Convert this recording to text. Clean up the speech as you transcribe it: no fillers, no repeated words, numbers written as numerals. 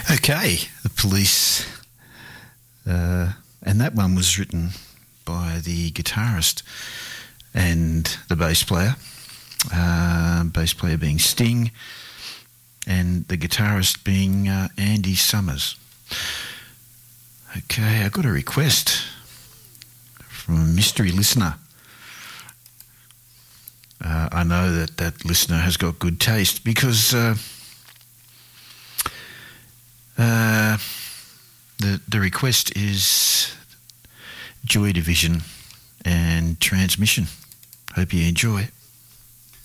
Okay, The Police. And that one was written by the guitarist and the bass player being Sting, and the guitarist being Andy Summers. Okay, I got a request from a mystery listener. I know that listener has got good taste because the request is Joy Division and Transmission. Hope you enjoy.